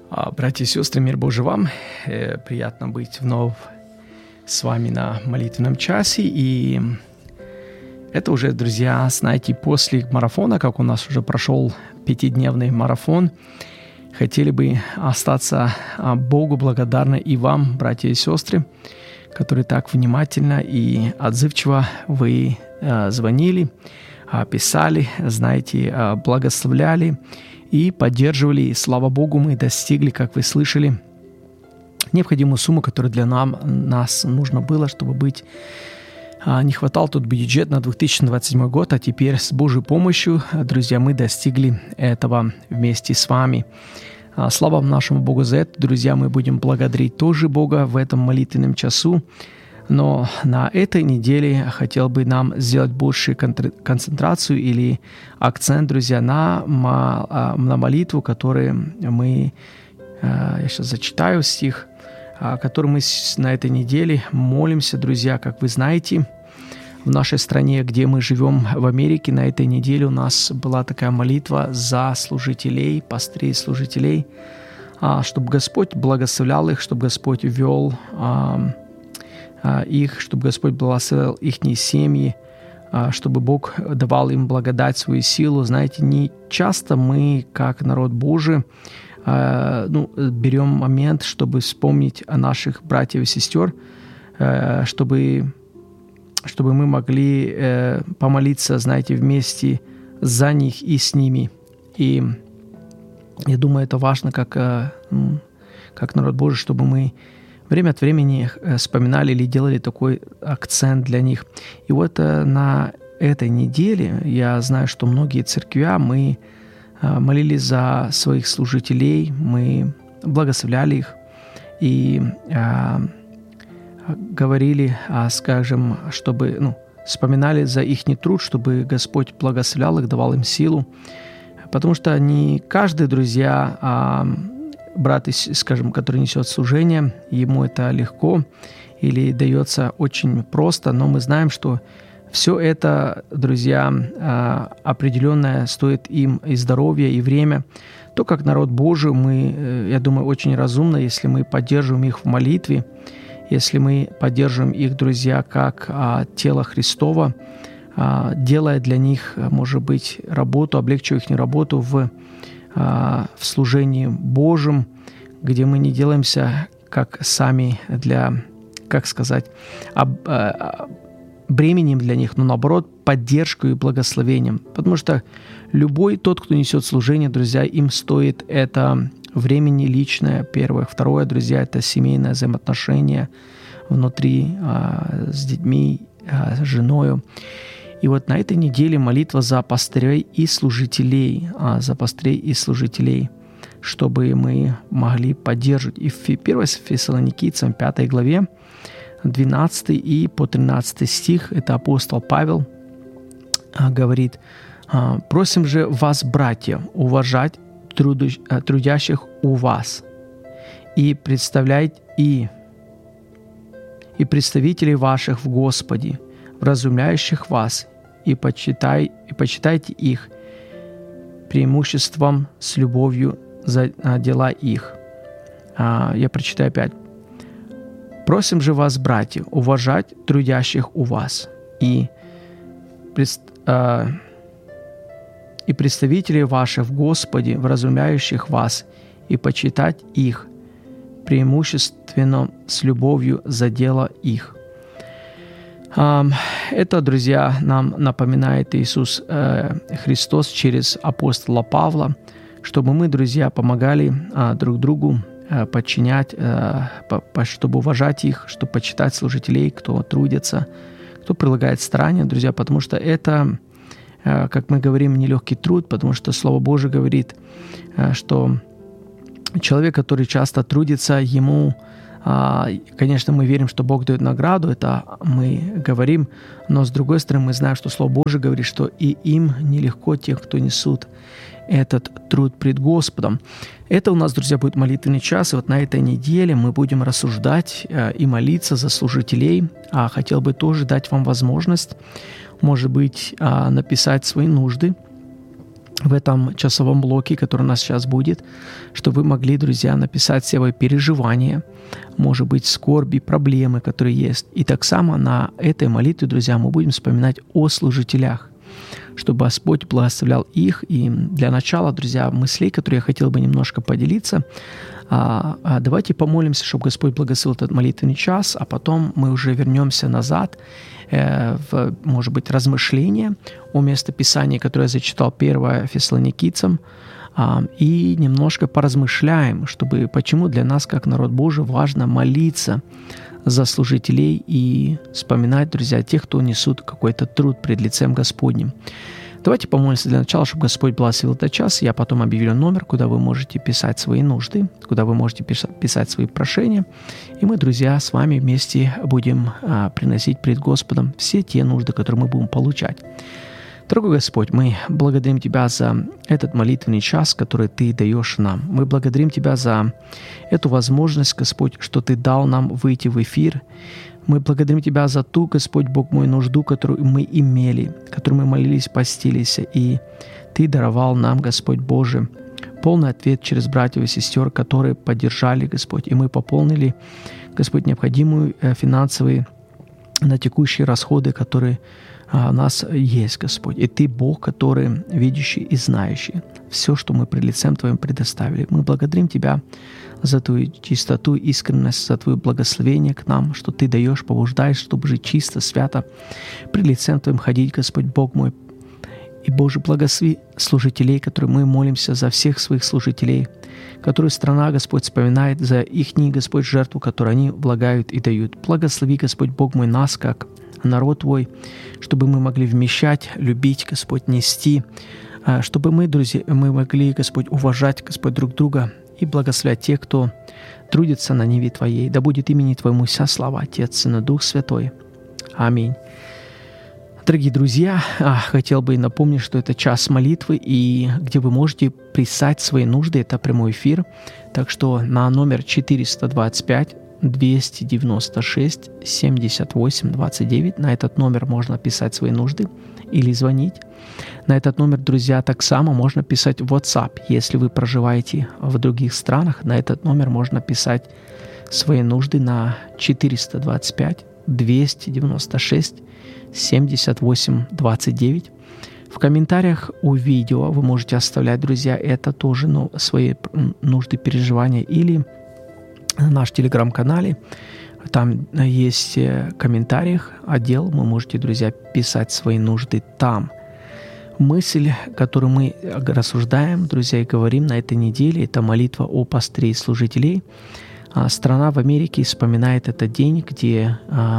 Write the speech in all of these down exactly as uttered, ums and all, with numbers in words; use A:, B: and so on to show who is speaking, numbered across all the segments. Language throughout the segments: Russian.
A: Братья и сестры, мир Божий вам. Приятно быть вновь с вами на молитвенном часе. И это уже, друзья, знаете, после марафона, как у нас уже прошел пятидневный марафон, хотели бы остаться Богу благодарны и вам, братья и сестры, которые так внимательно и отзывчиво вы звонили, писали, знаете, благословляли и поддерживали. И, слава Богу, мы достигли, как вы слышали, необходимую сумму, которая для нам, нас нужно было, чтобы быть. Не хватал тут бюджет на две тысячи двадцать седьмой год, а теперь с Божьей помощью, друзья, мы достигли этого вместе с вами. Слава нашему Богу за это. Друзья, мы будем благодарить тоже Бога в этом молитвенном часу. Но на этой неделе хотел бы нам сделать большую концентрацию или акцент, друзья, на, на молитву, которую мы, я сейчас зачитаю стих, который мы на этой неделе молимся, друзья. Как вы знаете, в нашей стране, где мы живем, в Америке, на этой неделе у нас была такая молитва за служителей, пастырей, служителей, чтобы Господь благословлял их, чтобы Господь вел их, чтобы Господь благословил их семьи, чтобы Бог давал им благодать, свою силу. Знаете, не часто мы, как народ Божий, ну, берем момент, чтобы вспомнить о наших братьев и сестер, чтобы, чтобы мы могли помолиться, знаете, вместе за них и с ними. И я думаю, это важно, как, как народ Божий, чтобы мы время от времени вспоминали или делали такой акцент для них. И вот на этой неделе я знаю, что многие церквя, мы молились за своих служителей, мы благословляли их и а, говорили, а, скажем, чтобы, ну, вспоминали за их труд, чтобы Господь благословлял их, давал им силу. Потому что не каждый, друзья, а, брат, скажем, который несет служение, ему это легко или дается очень просто, но мы знаем, что все это, друзья, определенное стоит им и здоровье, и время. То, как народ Божий, мы, я думаю, очень разумно, если мы поддерживаем их в молитве, если мы поддерживаем их, друзья, как тело Христово, делая для них, может быть, работу, облегчивая их работу в в служении Божьем, где мы не делаемся как сами для, как сказать, об, бременем для них, но наоборот поддержкой и благословением. Потому что любой тот, кто несет служение, друзья, им стоит это времени личное, первое. Второе, друзья, это семейное взаимоотношение внутри а, с детьми, а, с женой. И вот на этой неделе молитва за пастырей и служителей, а, за пастырей и служителей, чтобы мы могли поддерживать. И в первой Фессалоникийцам пятой главе, двенадцатый и по тринадцатый стих, это апостол Павел а, говорит: «Просим же вас, братья, уважать трудящих у вас и представлять и, и представителей ваших в Господе, вразумляющих вас, и, почитай, и почитайте их преимуществом с любовью за дела их». А, я прочитаю опять. «Просим же вас, братья, уважать трудящих у вас и, а, и представителей ваших в Господе, вразумляющих вас, и почитать их преимущественно с любовью за дело их». Это, друзья, нам напоминает Иисус Христос через апостола Павла, чтобы мы, друзья, помогали друг другу подчинять, чтобы уважать их, чтобы почитать служителей, кто трудится, кто прилагает старания, друзья, потому что это, как мы говорим, нелегкий труд, потому что Слово Божие говорит, что человек, который часто трудится, ему, конечно, мы верим, что Бог дает награду, это мы говорим, но с другой стороны мы знаем, что Слово Божие говорит, что и им нелегко тех, кто несут этот труд пред Господом. Это у нас, друзья, будет молитвенный час, и вот на этой неделе мы будем рассуждать и молиться за служителей. А хотел бы тоже дать вам возможность, может быть, написать свои нужды, в этом часовом блоке, который у нас сейчас будет, чтобы вы могли, друзья, написать свои переживания, может быть, скорби, проблемы, которые есть. И так само на этой молитве, друзья, мы будем вспоминать о служителях, чтобы Господь благословлял их. И для начала, друзья, мыслей, которые я хотел бы немножко поделиться, давайте помолимся, чтобы Господь благословил этот молитвенный час, а потом мы уже вернемся назад в, может быть, размышления о местописании, которое я зачитал первое Фессалоникийцам, и немножко поразмышляем, чтобы почему для нас, как народ Божий, важно молиться за служителей и вспоминать, друзья, тех, кто несут какой-то труд пред лицем Господним. Давайте помолимся для начала, чтобы Господь благословил этот час. Я потом объявлю номер, куда вы можете писать свои нужды, куда вы можете писать свои прошения. И мы, друзья, с вами вместе будем а, приносить пред Господом все те нужды, которые мы будем получать. Дорогой Господь, мы благодарим Тебя за этот молитвенный час, который Ты даешь нам. Мы благодарим Тебя за эту возможность, Господь, что Ты дал нам выйти в эфир. Мы благодарим Тебя за ту, Господь, Бог мой, нужду, которую мы имели, которую мы молились, постились, и Ты даровал нам, Господь Божий, полный ответ через братьев и сестер, которые поддержали, Господь, и мы пополнили, Господь, необходимую финансовые на текущие расходы, которые у нас есть, Господь. И Ты Бог, который видящий и знающий все, что мы пред лицем Твоим предоставили. Мы благодарим Тебя за Твою чистоту, искренность, за Твое благословение к нам, что Ты даешь, побуждаешь, чтобы жить чисто, свято, пред лицем Твоим ходить, Господь, Бог мой. И, Боже, благослови служителей, которые мы молимся за всех своих служителей, которые страна, Господь, вспоминает за их, Господь, жертву, которую они влагают и дают. Благослови, Господь, Бог мой, нас, как народ Твой, чтобы мы могли вмещать, любить, Господь, нести, чтобы мы, друзья, мы могли, Господь, уважать, Господь, друг друга и благословлять тех, кто трудится на ниве Твоей. Да будет имени Твоему вся слава, Отец, Сын и Дух Святой. Аминь. Дорогие друзья, хотел бы напомнить, что это час молитвы, и где вы можете писать свои нужды, это прямой эфир. Так что на номер четыреста двадцать пять двести девяносто шесть семьдесят восемь двадцать девять, на этот номер можно писать свои нужды или звонить. На этот номер, друзья, так само можно писать в WhatsApp. Если вы проживаете в других странах, на этот номер можно писать свои нужды на четыреста двадцать пять двести девяносто шесть семьдесят восемь двадцать девять. В комментариях у видео вы можете оставлять, друзья, это тоже, ну, свои нужды, переживания, или на нашем телеграм-канале. Там есть в комментариях отдел, вы можете, друзья, писать свои нужды там. Мысль, которую мы рассуждаем, друзья, и говорим на этой неделе, это молитва о пастыре и служителей. Страна в Америке вспоминает этот день, где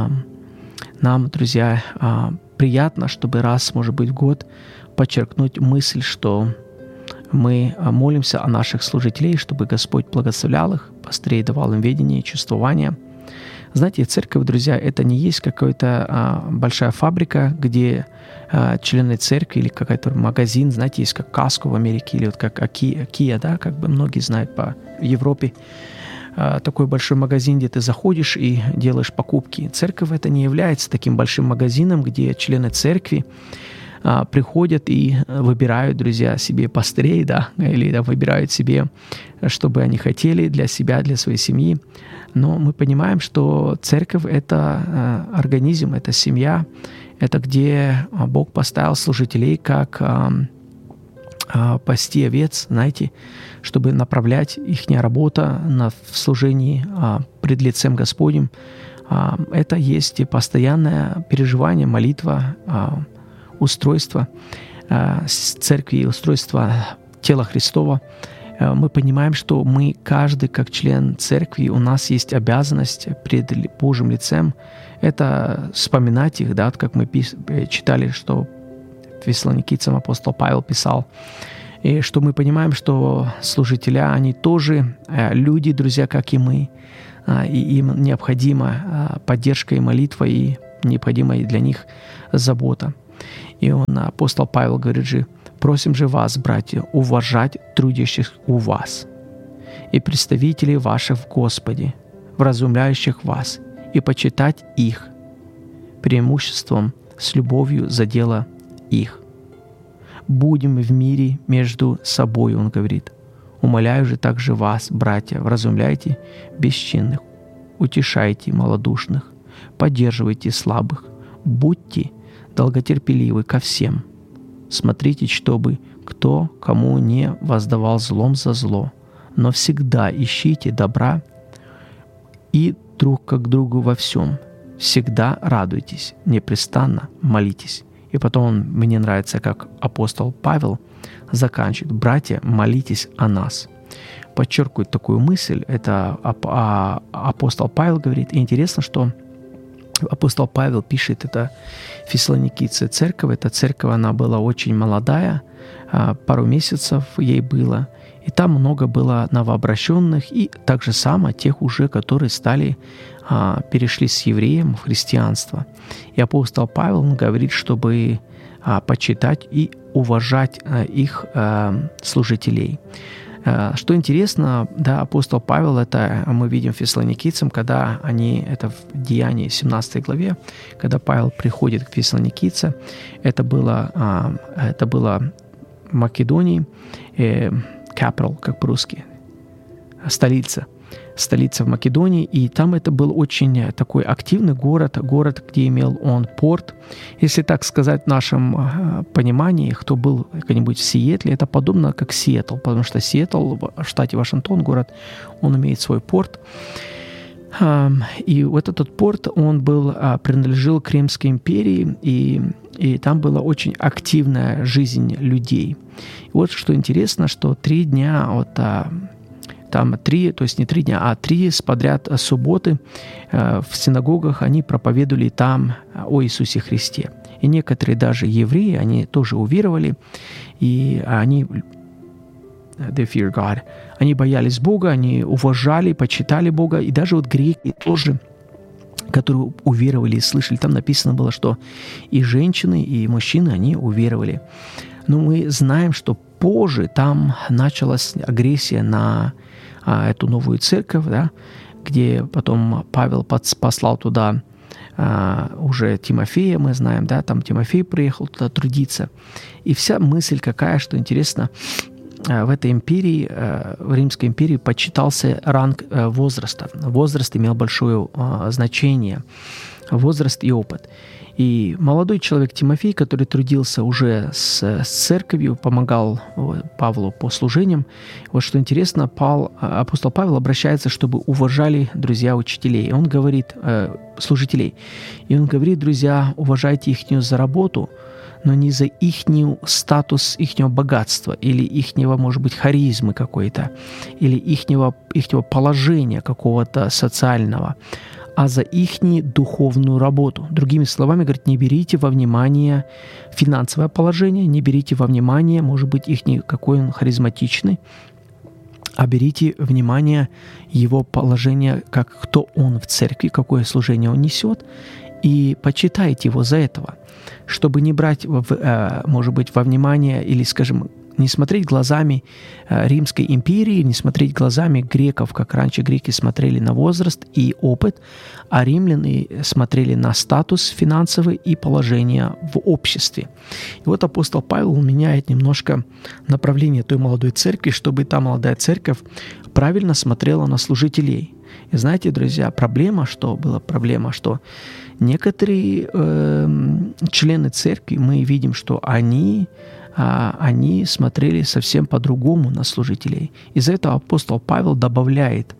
A: нам, друзья, приятно, чтобы раз, может быть, в год подчеркнуть мысль, что мы молимся о наших служителей, чтобы Господь благословлял их, пастырей давал им ведение и чувствование. Знаете, церковь, друзья, это не есть какая-то а, большая фабрика, где а, члены церкви или какой-то магазин, знаете, есть как Costco в Америке или вот как Kia, да, как бы многие знают по Европе. А, такой большой магазин, где ты заходишь и делаешь покупки. Церковь это не является таким большим магазином, где члены церкви а, приходят и выбирают, друзья, себе пастырей, да, или да, выбирают себе, чтобы они хотели для себя, для своей семьи. Но мы понимаем, что церковь — это э, организм, это семья, это где Бог поставил служителей как э, э, пасти овец, знаете, чтобы направлять их работа на, в служении э, пред лицем Господним. Э, это есть постоянное переживание, молитва, э, устройство э, церкви, устройство тела Христова. Мы понимаем, что мы, каждый как член церкви, у нас есть обязанность пред Божьим лицем это вспоминать их, да, как мы пис- читали, что Фессалоникийцам апостол Павел писал, и что мы понимаем, что служителя, они тоже люди, друзья, как и мы, и им необходима поддержка и молитва, и необходима для них забота. И он, апостол Павел, говорит же: «Просим же вас, братья, уважать трудящих у вас и представителей ваших в Господе, вразумляющих вас, и почитать их преимуществом с любовью за дело их. будем в мире между собой, он говорит. Умоляю же также вас, братья, вразумляйте бесчинных, утешайте малодушных, поддерживайте слабых, будьте долготерпеливы ко всем. Смотрите, чтобы кто кому не воздавал злом за зло, но всегда ищите добра и друг к другу во всем. Всегда радуйтесь, непрестанно молитесь. И потом он, мне нравится, как апостол Павел заканчивает: «Братья, молитесь о нас». Подчеркивает такую мысль, это апостол Павел говорит. И интересно, что апостол Павел пишет это Фессалоникийце церковь. Эта церковь, она была очень молодая, пару месяцев ей было. И там много было новообращенных, и так же само тех уже, которые стали, перешли с евреем в христианство. И апостол Павел говорит, чтобы почитать и уважать их служителей. Что интересно, да, апостол Павел, это мы видим фессалоникийцам, когда они, это в Деянии семнадцатой главе, когда Павел приходит к фессалоникийцам, это было, это было в Македонии, capital, как по-русски, столица, столица в Македонии, и там это был очень такой активный город, город, где имел он порт. Если так сказать в нашем понимании, кто был как-нибудь в Сиэтле, это подобно как Сиэтл, потому что Сиэтл в штате Вашингтон, город, он имеет свой порт. И вот этот порт, он был, принадлежал к Римской империи, и, и там была очень активная жизнь людей. И вот что интересно, что три дня от... Там три, то есть не три дня, а три подряд субботы в синагогах они проповедовали там о Иисусе Христе. И некоторые даже евреи, они тоже уверовали, и они, they fear God, они боялись Бога, они уважали, почитали Бога, и даже вот греки тоже, которые уверовали и слышали, там написано было, что и женщины, и мужчины, они уверовали. Но мы знаем, что позже там началась агрессия на а, эту новую церковь, да, где потом Павел послал туда а, уже Тимофея, мы знаем, да, там Тимофей приехал туда трудиться. И вся мысль какая, что интересно, в этой империи, в Римской империи почитался ранг возраста. Возраст имел большое значение, возраст и опыт. И молодой человек Тимофей, который трудился уже с, с церковью, помогал Павлу по служениям. Вот что интересно, Павел, апостол Павел обращается, чтобы уважали друзья учителей. Он говорит, э, служителей, и он говорит: друзья, уважайте их за работу, но не за их статус, их богатства, или их, может быть, харизмы какой-то, или их положения какого-то социального, а за их духовную работу. Другими словами, говорит, не берите во внимание финансовое положение, не берите во внимание, может быть, их какой он харизматичный, а берите внимание его положение, как кто он в церкви, какое служение он несет, и почитайте его за этого, чтобы не брать, может быть, во внимание или, скажем, не смотреть глазами Римской империи, не смотреть глазами греков, как раньше греки смотрели на возраст и опыт, а римляне смотрели на статус финансовый и положение в обществе. И вот апостол Павел меняет немножко направление той молодой церкви, чтобы та молодая церковь правильно смотрела на служителей. И знаете, друзья, проблема, что была проблема, что некоторые э, члены церкви, мы видим, что они они смотрели совсем по-другому на служителей. Из-за этого апостол Павел добавляет,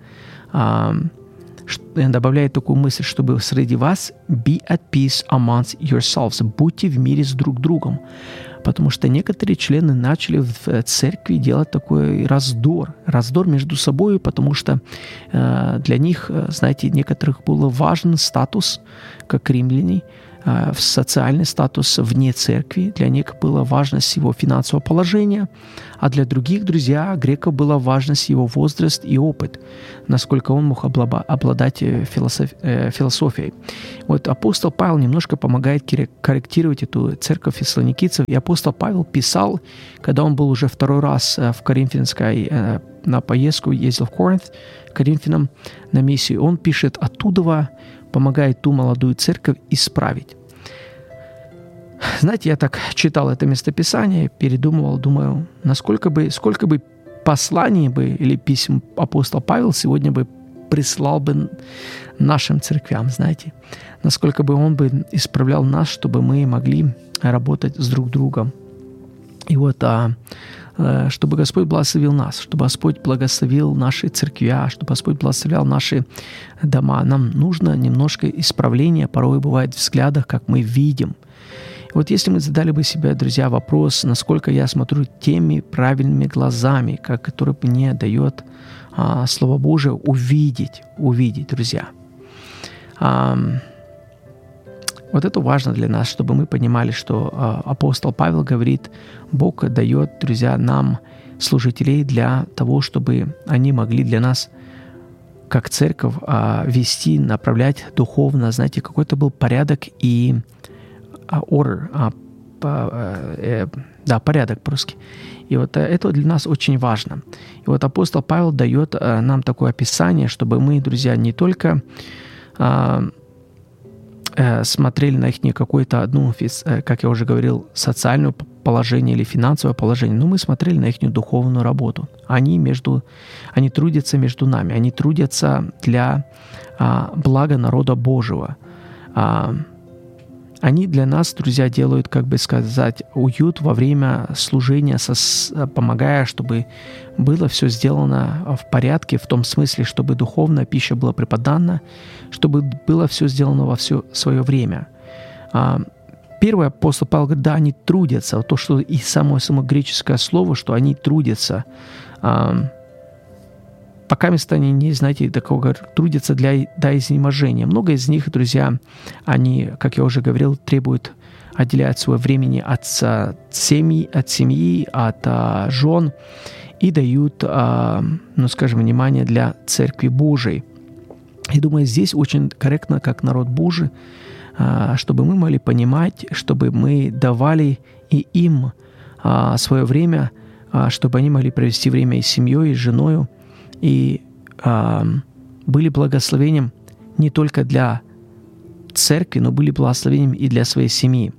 A: добавляет такую мысль, чтобы среди вас be at peace amongst yourselves, будьте в мире с друг другом. Потому что некоторые члены начали в церкви делать такой раздор, раздор между собой, потому что для них, знаете, некоторых был важен статус, как римляне, в социальный статус вне церкви. Для них была важность его финансового положения, а для других, друзья, греков была важность его возраст и опыт, насколько он мог обладать философией. Вот апостол Павел немножко помогает корректировать эту церковь фессалоникийцев. И апостол Павел писал, когда он был уже второй раз в Коринфянской на поездку, ездил в Коринф, к Коринфянам на миссию, он пишет оттуда, помогает ту молодую церковь исправить. знаете, я так читал это местописание, передумывал, думаю, насколько бы, сколько бы посланий бы или писем апостол Павел сегодня бы прислал бы нашим церквям, знаете, насколько бы он бы исправлял нас, чтобы мы могли работать с друг другом. И вот, а, чтобы Господь благословил нас, чтобы Господь благословил наши церквя, чтобы Господь благословлял наши дома. Нам нужно немножко исправления, порой бывает в взглядах, как мы видим. И вот если мы задали бы себе, друзья, вопрос, насколько я смотрю теми правильными глазами, как, который мне дает а, Слово Божие, увидеть, увидеть, друзья. А, вот это важно для нас, чтобы мы понимали, что а, апостол Павел говорит, Бог дает, друзья, нам служителей для того, чтобы они могли для нас, как церковь, а, вести, направлять духовно, знаете, какой-то был порядок и order, а, по, э, да, порядок по-русски. И вот это для нас очень важно. И вот апостол Павел дает э, нам такое описание, чтобы мы, друзья, не только э, э, смотрели на их какое-то одну, э, как я уже говорил, социальное положение или финансовое положение, но мы смотрели на их духовную работу. Они, между, они трудятся между нами, они трудятся для э, блага народа Божьего. Э, Они для нас, друзья, делают, как бы сказать, уют во время служения, помогая, чтобы было все сделано в порядке, в том смысле, чтобы духовная пища была преподана, чтобы было все сделано во все свое время. Первый апостол Павел говорит, да, они трудятся. То, что и само, само греческое слово, что они трудятся. Пока места они не, знаете, такого трудятся для до изнеможения. Много из них, друзья, они, как я уже говорил, требуют отделять свое времени от семьи, от, семьи, от а, жен и дают, а, ну, скажем, внимание для Церкви Божией. И думаю, здесь очень корректно, как народ Божий, а, чтобы мы могли понимать, чтобы мы давали и им а, свое время, а, чтобы они могли провести время и с семьей, и с женой, и э, были благословением не только для церкви, но были благословением и для своей семьи.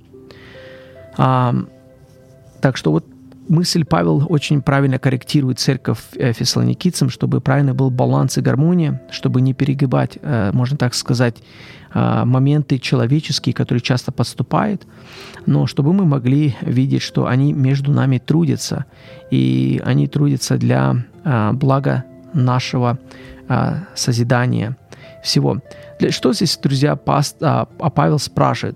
A: А, так что вот мысль Павел очень правильно корректирует церковь фессалоникийцам, чтобы правильно был баланс и гармония, чтобы не перегибать, э, можно так сказать, э, моменты человеческие, которые часто подступают, но чтобы мы могли видеть, что они между нами трудятся, и они трудятся для э, блага нашего а, созидания всего. Что здесь, друзья, паст, а, а Павел спрашивает?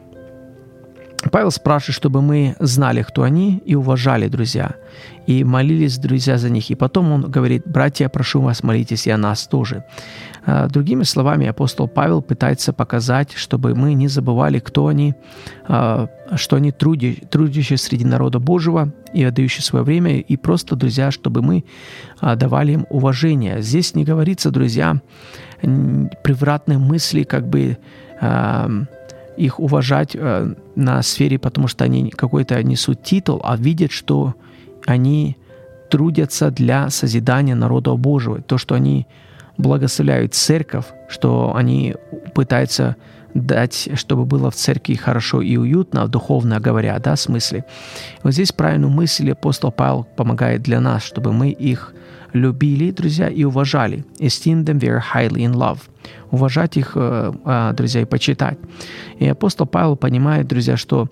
A: Павел спрашивает, чтобы мы знали, кто они, и уважали, друзья, и молились, друзья, за них. И потом он говорит, братья, прошу вас, молитесь и о нас тоже. А, другими словами, апостол Павел пытается показать, чтобы мы не забывали, кто они, а, что они труди, трудящие среди народа Божьего и отдающие свое время, и просто, друзья, чтобы мы а, давали им уважение. Здесь не говорится, друзья, превратные мысли, как бы а, их уважать а, на сфере, потому что они какой-то несут титул, а видят, что они трудятся для созидания народа Божьего. То, что они благословляют церковь, что они пытаются дать, чтобы было в церкви хорошо и уютно, духовно говоря, да, в смысле. Вот здесь правильную мысль апостол Павел помогает для нас, чтобы мы их любили, друзья, и уважали. Esteem them very highly in love. Уважать их, друзья, и почитать. И апостол Павел понимает, друзья, что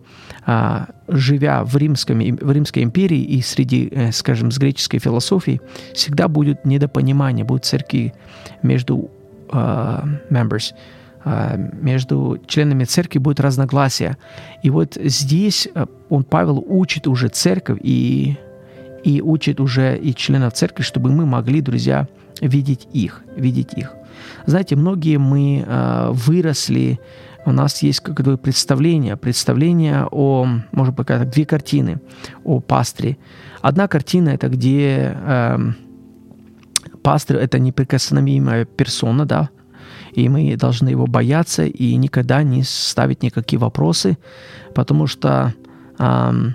A: живя в, римском, в Римской империи и среди, скажем, с греческой философией, всегда будет недопонимание, будут церкви между uh, members, uh, между членами церкви будет разногласия. И вот здесь он, Павел, учит уже церковь и, и учит уже и членов церкви, чтобы мы могли, друзья, видеть их, видеть их. Знаете, многие мы uh, выросли, у нас есть какое-то представление, представление о, может быть, как две картины о пастыре. Одна картина – это где э, пастырь – это неприкосновенная персона, да, и мы должны его бояться и никогда не ставить никакие вопросы, потому что э,